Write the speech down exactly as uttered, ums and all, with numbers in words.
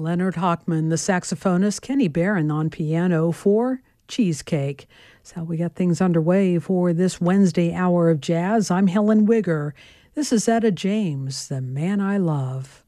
Leonard Hochman, the saxophonist, Kenny Barron on piano for Cheesecake. That's how we got things underway for this Wednesday hour of jazz. I'm Helen Wigger. This is Etta James, The Man I Love.